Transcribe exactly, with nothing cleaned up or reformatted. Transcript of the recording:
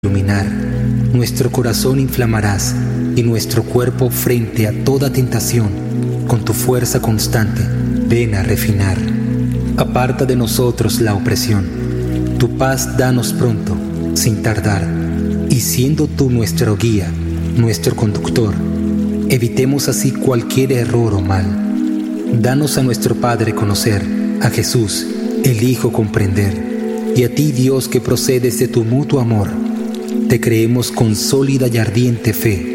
iluminar, nuestro corazón inflamarás y nuestro cuerpo frente a toda tentación, con tu fuerza constante, ven a refinar. Aparta de nosotros la opresión, tu paz danos pronto, sin tardar, y siendo tú nuestro guía, nuestro conductor, evitemos así cualquier error o mal. Danos a nuestro Padre conocer, a Jesús, el Hijo comprender, y a ti, Dios, que procedes de tu mutuo amor, te creemos con sólida y ardiente fe,